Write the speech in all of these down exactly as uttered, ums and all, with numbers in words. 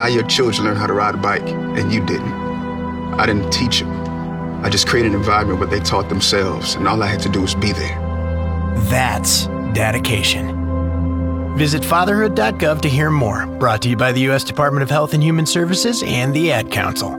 your children learn how to ride a bike, and you didn't. I didn't teach them. I just created an environment where they taught themselves, and all I had to do was be there. That's dedication. Visit fatherhood dot gov to hear more. Brought to you by the U S Department of Health and Human Services and the Ad Council.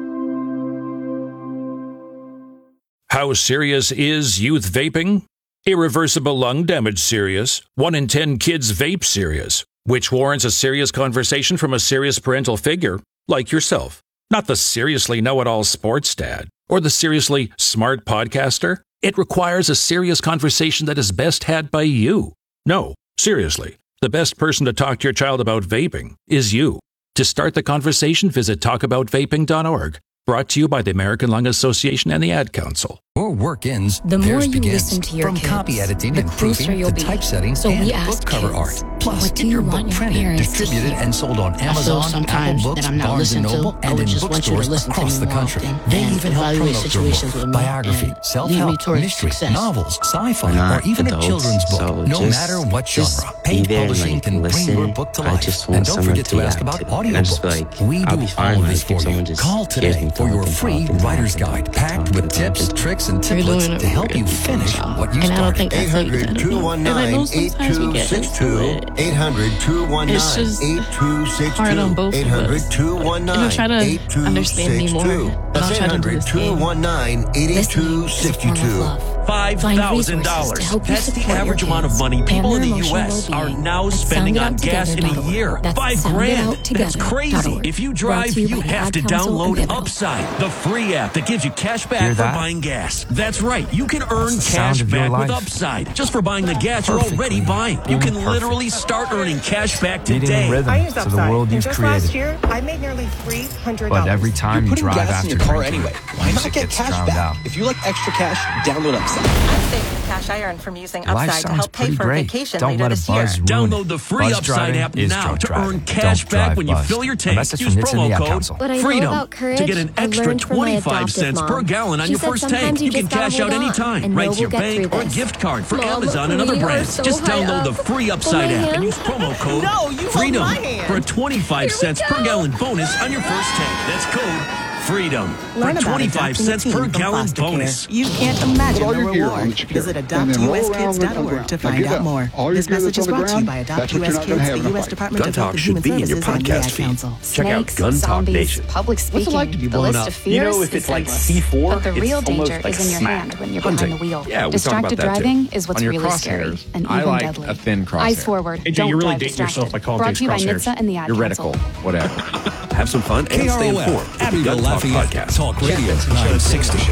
How serious is youth vaping? Irreversible lung damage serious. One in ten kids vape serious, which warrants a serious conversation from a serious parental figure like yourself. Not the seriously know-it-all sports dad or the seriously smart podcaster. It requires a serious conversation that is best had by you. No, seriously, the best person to talk to your child about vaping is you. To start the conversation, visit talk about vaping dot org. Brought to you by the American Lung Association and the Ad Council. Your work ends, the more you begins. listen to your From kids, copy editing the and closer proofing you'll to be. typesetting So and we book asked cover kids, art. Plus, what do get you your want book your printed, parents to distributed, hear? and sold on I feel Amazon, sometimes Apple Books, that I'm not Barnes and listened to. Noble, I and would in just want you to bookstores listen to across me the more country. often They and even help evaluate promote your situations with book, me biography, and lead me self-help, towards mystery, success. novels, sci-fi, We're not or even adults, a children's book. so No just- matter what just genre, be Page there and, Publishing like, can listen. bring your book to I life. just want And don't someone forget to to ask react about to it. And I just audiobooks. feel like We I'll do be fine all with this it for if you. someone just Call hears today me for your talk and free talk and writer's talk guide and packed talk with and tips, talk. tricks, and You're doing templates it to help you weird. finish what you And I don't started. think that's how you eight hundred, two one nine, eight two six two. eight hundred, two one nine, It's just eight two six two. hard on both of eight hundred, us. two one nine, It'll try to eight two understand me six more, two. but That's I'll try to do this eight hundred, two one nine, eight two six two. five thousand dollars. That's the average amount of money people in the U S are now spending on gas in a year. Five grand. That's crazy. If you drive, you have to download Upside, the free app that gives you cash back for buying gas. That's right. You can earn cash back with Upside just for buying the gas you're already buying. You can literally start earning cash back today. I use Upside. And just last year, I made nearly three hundred dollars. But every time you drive gas after in your car drinking, anyway. Why not get cash back? out. If you like extra cash, download Upside. I'm saving the cash I earn from using Your life Upside to sounds help pay pretty for great. vacation Don't later let a this year. buzz ruin Download it. the free Buzz Upside driving app is now drunk to driving. earn cash Don't back drive when you buzzed. fill your A tank. message Use from Nitsa promo Media code Council. What I know FREEDOM about courage, to get an I extra learned from my twenty-five adoptive cents per mom. gallon on She your said first sometimes tank. you You can just gotta cash out hold on anytime, and right know to your we'll get bank through or a this. gift card for Mom, Amazon and we other are brands. so Just high download up. the free Hold Upside my app and hand. use promo code No, you hold FREEDOM my hand. for a twenty-five cents per gallon bonus on your first tank. That's code FREEDOM Learn for about twenty-five adopting a cents teen per from gallon foster care. bonus. You can't imagine Put all the your gear on reward. that you carry, Visit and then adopt U S roll around kids dot on the org ground. to Now find get out up. more. All your This gear message that's is on the brought to you ground, by Adopt that's what U S you're not Kids, gonna have in the a U S fight. Department Gun of Talk Health and should Human be in your Services and the podcast Ad feed. Council. Check out Snakes, Gun Talk zombies, Nation. public speaking. What's it like to be the blown list up? of fears You know, if is it's like endless. C four, But the it's real almost danger like is in your smack. hand when you're Hunting. behind the wheel. Yeah, we talked Distracted about that too. driving is what's On your really scary crosshairs, and I even like deadly. a thin crosshair. Eyes forward. A J, Don't you're really drive dating yourself distracted. by calling Brought things to you by crosshairs. NHTSA and the Ad You're Council. reticle, whatever. Have some fun and K R O stay F, informed. with the Abbeville Gun Talk Lafayette, Podcast. Talk Radio nine sixty.